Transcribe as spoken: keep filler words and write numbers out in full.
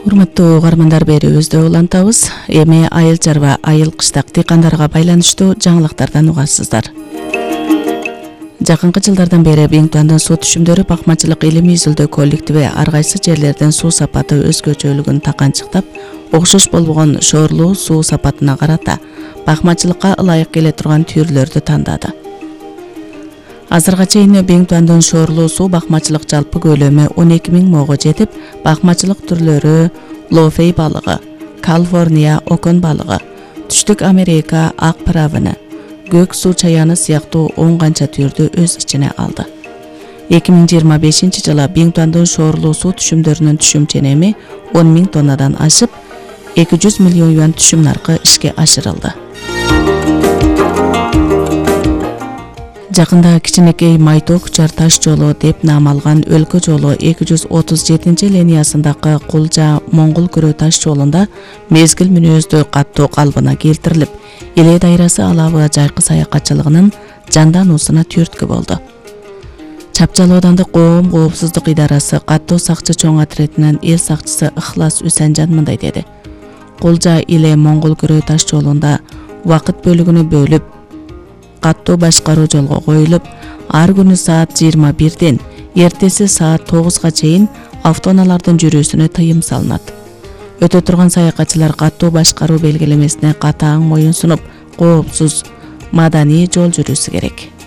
Урматтуу угармандар, берүүбүздө улантабыз. Эми айыл чарба, айыл кыштак дыйкандарга байланыштуу жаңылыктардан угасыздар. Жакынкы жылдардан бери Биңтуандын суу түшүмдөрү бакмачылык илимий изилдөө коллективи ар кайсы жерлердин суу сапаты өзгөчөлүгүн таканчыктап, окшош болбогон шоорлуу суу сапатына карата бакмачылыкка ылайык келе турган түрлөрдү тандады. Азырга чейин Биңтуандын шоорлуу суу бакмачылык жалпы көлөмү он эки миң моого жетип, бакмачылык түрлөрү лофей балыгы, Калифорния окон балыгы, Түштүк Америка ак правыны, көк суу чаяны сыяктуу он канча түрдү өз ичине алды. эки миң жыйырма бешинчи жылы Биңтуандын шоорлуу суу түшүмдөрүнүн түшүм ченеми он миң тоннадан ашып, эки жүз миллион юан түшүм наркы ишке ашырылды. Жакында кичинекей Майток Учар таш жолу деп наам алган өлкө жолу эки жүз отуз жетинчи линиясындагы Кулжа Моңгол күрөө таш жолунда мезгил мүнөздүү каттоо калыбына келтирилип, эле дайрасы алабы жайкы саякатчылыгынын жандануусуна түрткү болду. Чапчал аудандык коом коопсуздук идарасы каттоо сакчы чоң отрядынын эл сакчысы Ыхлас Үсенжан мындай деди: Кулжа иле Моңгол күрөө таш жолунда убакыт бөлүгүнү бөлүп, каттоо башкаруу жолго коюлуп, ар күнү саат жыйырма бирден эртеси саат тогузга чейин автоунаалардын жүрүүсүнө тыйым салынат. Өтө турган саякатчылар каттоо башкаруу белгилемесине катаң моюн сунуп, коопсуз, маданий жол жүрүүсү керек.